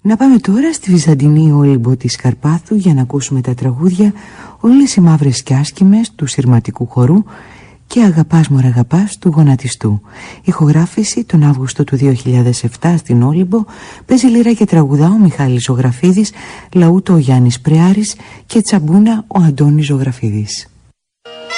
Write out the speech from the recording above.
Να πάμε τώρα στη Βυζαντινή Όλυμπο της Καρπάθου για να ακούσουμε τα τραγούδια «Όλες οι μαύρες κι άσκημες» του Συρματικού Χορού και «Αγαπάς μωρ' αγαπάς» του Γονατιστού. Ηχογράφηση τον Αύγουστο του 2007 στην Όλυμπο. Παίζει λίρα και τραγουδά ο Μιχάλης Ζωγραφίδης, λαούτο ο Γιάννης Πρεάρης και τσαμπούνα ο Αντώνης Ζωγραφίδης.